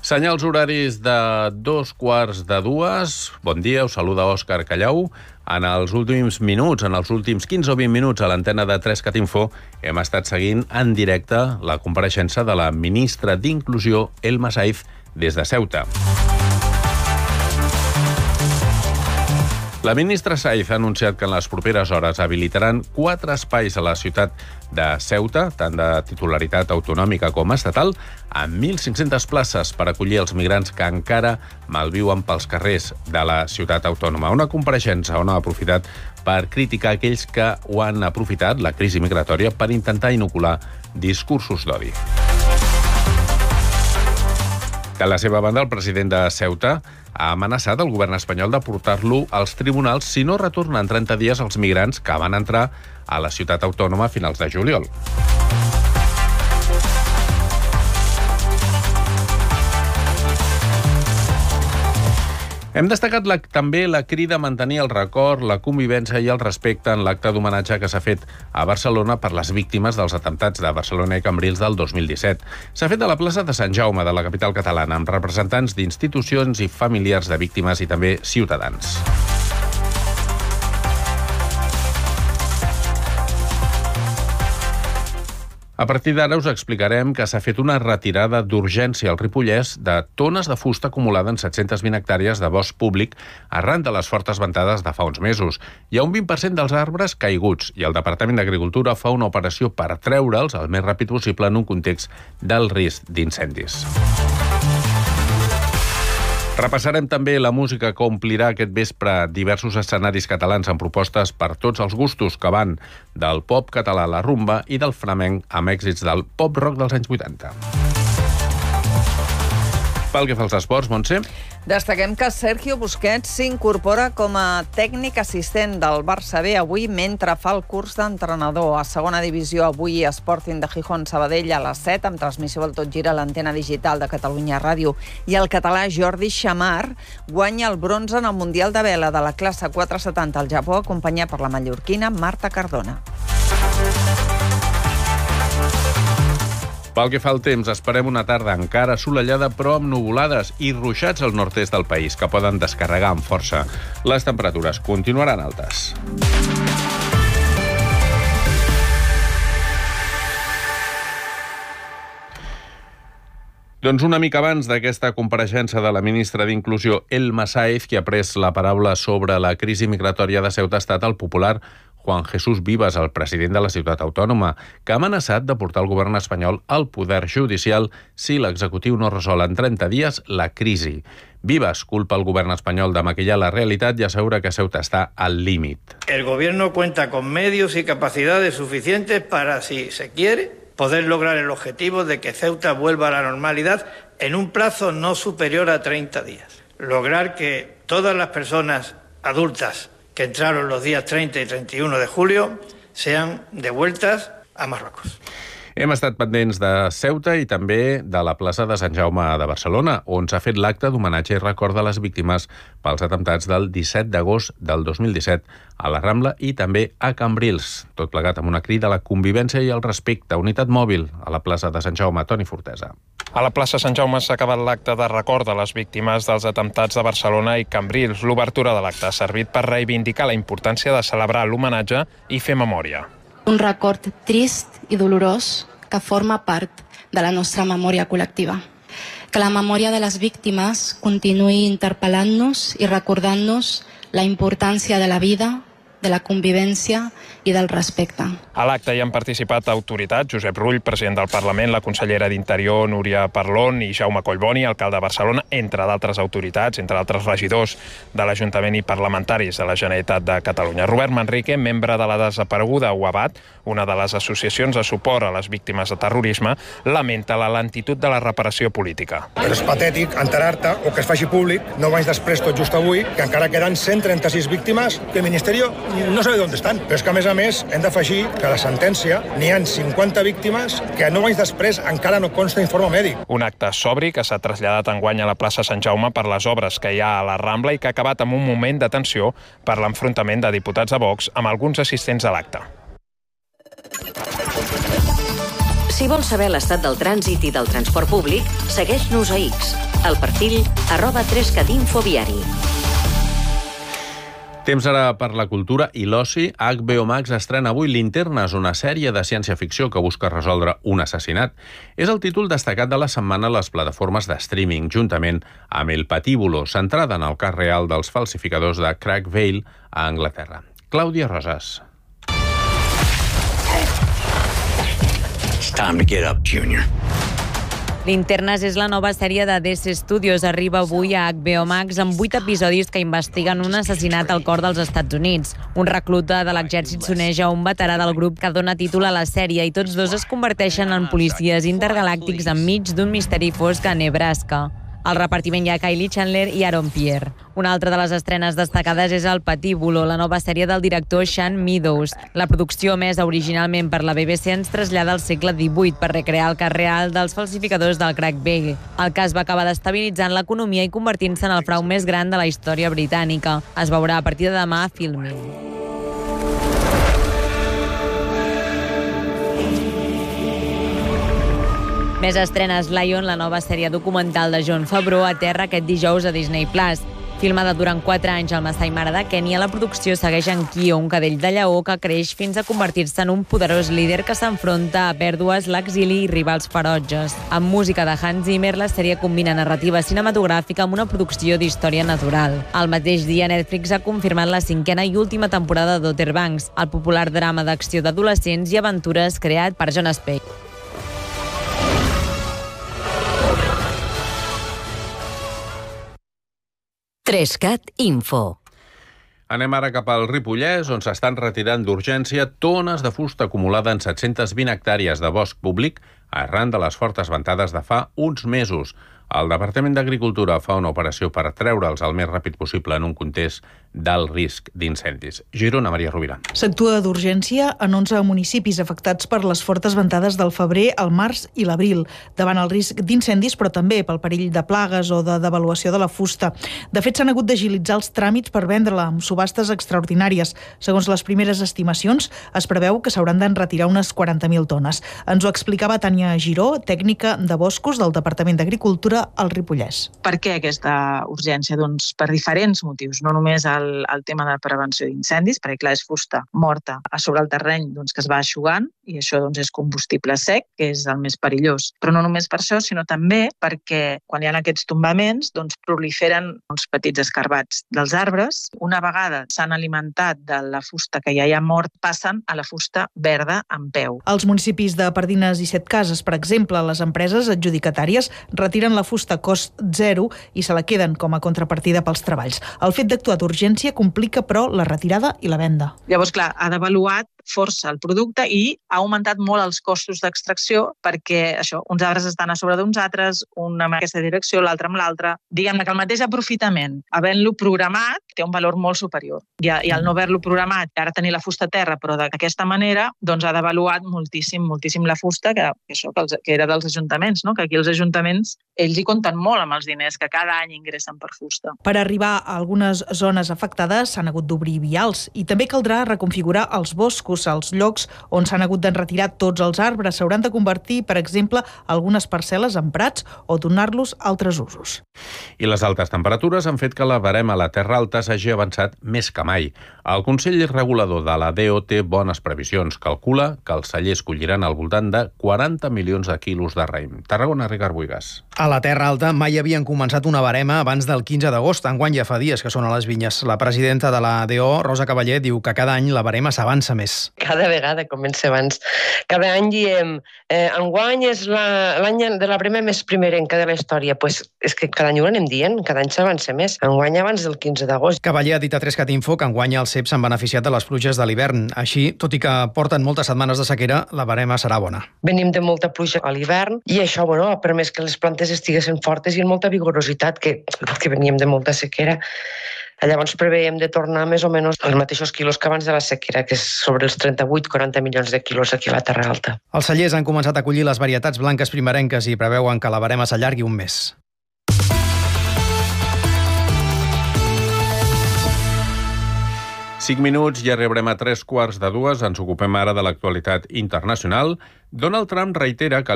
Senyals horaris de 2:15. Bon dia, us saluda Òscar Callau. En els últims minuts, en els últims 15 o 20 minuts, a l'antena de 3 Catinfo, hem estat seguint en directe la compareixença de la ministra d'Inclusió, Elma Saiz, des de Ceuta. La ministra Saiz ha anunciat que en les properes hores habilitaran 4 espais a la ciutat de Ceuta, tant de titularitat autonòmica com estatal, amb 1.500 places per acollir els migrants que encara malviuen pels carrers de la ciutat autònoma. Una compareixença on ha aprofitat per criticar aquells que ho han aprofitat, la crisi migratòria, per intentar inocular discursos d'odi. De la seva banda, el president de Ceuta ha amenaçat el govern espanyol de portar-lo als tribunals si no retorna en 30 dies els migrants que van entrar a la ciutat autònoma a finals de juliol. Hem destacat també la crida a mantenir el record, la convivència i el respecte en l'acte d'homenatge que s'ha fet a Barcelona per les víctimes dels atemptats de Barcelona i Cambrils del 2017. S'ha fet a la plaça de Sant Jaume, de la capital catalana, amb representants d'institucions i familiars de víctimes i també ciutadans. A partir d'ara us explicarem que s'ha fet una retirada d'urgència al Ripollès de tones de fusta acumulada en 720 hectàrees de bosc públic arran de les fortes ventades de fa uns mesos. Hi ha un 20% dels arbres caiguts i el Departament d'Agricultura fa una operació per treure'ls el més ràpid possible en un context del risc d'incendis. Repassarem també la música que omplirà aquest vespre diversos escenaris catalans amb propostes per tots els gustos que van del pop català a la rumba i del flamenc amb èxits del pop-rock dels anys 80. Pel que fa als esports, Montse. Destaquem que Sergio Busquets s'incorpora com a tècnic assistent del Barça B avui mentre fa el curs d'entrenador. A segona divisió, avui Sporting de Gijón Sabadell a les 7, amb transmissió del Tot Gira a l'antena digital de Catalunya Ràdio. I el català Jordi Xamar guanya el bronze en el Mundial de Vela de la classe 470 al Japó, acompanyat per la mallorquina Marta Cardona. Pel que fa al temps, esperem una tarda encara assolellada però amb nuvolades i ruixats al nord-est del país que poden descarregar amb força. Les temperatures continuaran altes. Doncs una mica abans d'aquesta compareixença de la ministra d'Inclusió, Elma Saiz, qui ha pres la paraula sobre la crisi migratòria de Ceuta, ha estat el popular Juan Jesús Vivas, el president de la ciutat autònoma, que ha amenaçat de portar el govern espanyol al poder judicial si l'executiu no resol en 30 dies la crisi. Vivas culpa al govern espanyol de maquillar la realitat i assegura que Ceuta està al límit. El gobierno cuenta con medios y capacidades suficientes para, si se quiere, poder lograr el objetivo de que Ceuta vuelva a la normalidad en un plazo no superior a 30 días. Lograr que todas las personas adultas que entraron los días 30 y 31 de julio sean devueltas a Marruecos. Hem estat pendents de Ceuta i també de la plaça de Sant Jaume de Barcelona, on s'ha fet l'acte d'homenatge i record de les víctimes pels atemptats del 17 d'agost del 2017 a la Rambla i també a Cambrils. Tot plegat amb una crida a la convivència i al respecte. Unitat mòbil a la plaça de Sant Jaume. Toni Fortesa. A la plaça Sant Jaume s'ha acabat l'acte de record de les víctimes dels atemptats de Barcelona i Cambrils. L'obertura de l'acte ha servit per reivindicar la importància de celebrar l'homenatge i fer memòria. Un record trist i dolorós que forma part de la nostra memòria col·lectiva. Que la memòria de les víctimes continuï interpel·lant-nos i recordant-nos la importància de la vida, de la convivència i del respecte. A l'acte hi han participat autoritats, Josep Rull, president del Parlament, la consellera d'Interior, Núria Parlon, i Jaume Collboni, alcalde de Barcelona, entre d'altres autoritats, entre altres regidors de l'Ajuntament i parlamentaris de la Generalitat de Catalunya. Robert Manrique, membre de la desapareguda UABAT, una de les associacions de suport a les víctimes de terrorisme, lamenta la lentitud de la reparació política. Però és patètic enterar-te o que es faci públic 9 anys després, tot just avui, que encara queden 136 víctimes que el Ministeri no sabe on estan. Però és que, a més, hem d'afegir que a la sentència n'hi ha 50 víctimes que 9 anys després encara no consta informe mèdic. Un acte sobri que s'ha traslladat enguany a la plaça Sant Jaume per les obres que hi ha a la Rambla i que ha acabat amb un moment de tensió per l'enfrontament de diputats de Vox amb alguns assistents a l'acte. Si vols saber l'estat del trànsit i del transport públic, segueix-nos a X, al perfil @3catinfoviari. Temps ara per la cultura i l'oci. HBO Max estrena avui Linternes, una sèrie de ciència-ficció que busca resoldre un assassinat. És el títol destacat de la setmana a les plataformes de streaming, juntament amb El Patíbulo, centrada en el cas real dels falsificadors de Craig Vale a Anglaterra. Clàudia Rosas. It's time to get up, Junior. Linternes és la nova sèrie de DC Studios. Arriba avui a HBO Max amb 8 episodis que investiguen un assassinat al cor dels Estats Units. Un recluta de l'exèrcit s'uneix a un veterà del grup que dona títol a la sèrie i tots dos es converteixen en policies intergalàctics enmig d'un misteri fosc a Nebraska. Al repartiment hi ha Kylie Chandler i Aaron Pierre. Una altra de les estrenes destacades és El Patíbulo, la nova sèrie del director Sean Meadows. La producció, emesa originalment per la BBC, ens trasllada al segle XVIII per recrear el cas real dels falsificadors del Craig Vale. El cas va acabar destabilitzant l'economia i convertint-se en el frau més gran de la història britànica. Es veurà a partir de demà a Filmin. Més estrenes. Lion, la nova sèrie documental de Jon Favreau, aterra aquest dijous a Disney+. Filmada durant 4 anys al Masai Mara de Kènia, la producció segueix en Kio, un cadell de lleó que creix fins a convertir-se en un poderós líder que s'enfronta a pèrdues, l'exili i rivals ferotges. Amb música de Hans Zimmer, la sèrie combina narrativa cinematogràfica amb una producció d'història natural. El mateix dia, Netflix ha confirmat la 5a i última temporada d'Outer Banks, el popular drama d'acció d'adolescents i aventures creat per Jon Speck. Trescat Info. Anem ara cap al Ripollès, on s'estan retirant d'urgència tones de fusta acumulada en 720 hectàrees de bosc públic arran de les fortes ventades de fa uns mesos. El Departament d'Agricultura fa una operació per treure'ls el més ràpid possible en un context d'alt risc d'incendis. Girona, Maria Rovira. S'actua d'urgència en 11 municipis afectats per les fortes ventades del febrer, el març i l'abril, davant el risc d'incendis, però també pel perill de plagues o de devaluació de la fusta. De fet, s'han hagut d'agilitzar els tràmits per vendre-la amb subhastes extraordinàries. Segons les primeres estimacions, es preveu que s'hauran d'enretirar unes 40.000 tones. Ens ho explicava Tània Giró, tècnica de boscos del Departament d'Agricultura al Ripollès. Per què aquesta urgència? Doncs per diferents motius, no només el tema de prevenció d'incendis, perquè clar, és fusta morta a sobre el terreny que es va eixugant i això és combustible sec, que és el més perillós. Però no només per això, sinó també perquè quan hi ha aquests tombaments proliferen uns petits escarbats dels arbres. Una vegada s'han alimentat de la fusta que ja hi ha mort, passen a la fusta verda en peu. Als municipis de Pardines i Setcases, per exemple, les empreses adjudicatàries retiren la fusta a cost zero i se la queden com a contrapartida pels treballs. El fet d'actuar d'urgència complica, però, la retirada i la venda. Llavors, clar, ha devaluat força el producte i ha augmentat molt els costos d'extracció perquè uns arbres estan a sobre d'uns altres, un en aquesta direcció, l'altre amb l'altre. Diguem-ne que el mateix aprofitament, havent-lo programat, té un valor molt superior. I al no haver-lo programat, ara tenir la fusta a terra, però d'aquesta manera, ha devaluat moltíssim la fusta, que era dels ajuntaments, no? Que aquí els ajuntaments, ells hi compten molt amb els diners que cada any ingressen per fusta. Per arribar a algunes zones afectades s'han hagut d'obrir vials i també caldrà reconfigurar els boscos. Els llocs on s'han hagut d'enretirar tots els arbres s'hauran de convertir, per exemple, algunes parcel·les en prats o donar-los altres usos. I les altes temperatures han fet que la barema a la Terra Alta s'hagi avançat més que mai. El Consell Regulador de la DO té bones previsions. Calcula que els cellers colliran al voltant de 40 milions de quilos de raïm. Tarragona, Ricard Buigas. A la Terra Alta mai havien començat una barema abans del 15 d'agost. Enguany ja fa dies que són a les vinyes. La presidenta de la DO, Rosa Cavaller, diu que cada any la barema s'avança més. Cada vegada comença abans. Cada any diem, enguany és l'any de la barema més primerenca de la història. Pues és que cada any ho anem dient, cada any s'avança més. Enguany abans del 15 d'agost. Cavaller ha dit a Trescat Info que enguany els ceps s'han beneficiat de les pluges de l'hivern. Així, tot i que porten moltes setmanes de sequera, la barema serà bona. Venim de molta pluja a l'hivern i això ha permès que les plantes estiguessin fortes i amb molta vigorositat, que veníem de molta sequera. Llavors preveiem de tornar més o menys els mateixos quilos que abans de la sequera, que és sobre els 38-40 milions de quilos aquí a la Terra Alta. Els cellers han començat a collir les varietats blanques primerenques i preveuen que la barema s'allargui un mes. 5 minuts, ja arribarem a 3:15. Ens ocupem ara de l'actualitat internacional. Donald Trump reitera que